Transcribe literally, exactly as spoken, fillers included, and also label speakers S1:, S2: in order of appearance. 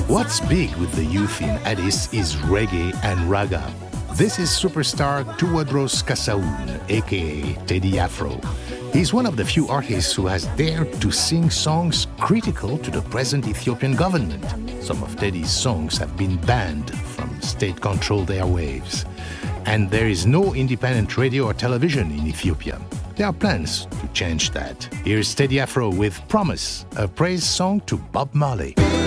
S1: What's big with the youth in Addis is reggae and raga. This is superstar Tuwadros Kasaun, aka Teddy Afro. He's one of the few artists who has dared to sing songs critical to the present Ethiopian government. Some of Teddy's songs have been banned from state-controlled airwaves. And there is no independent radio or television in Ethiopia. There are plans to change that. Here's Teddy Afro with Promise, a praise song to Bob Marley.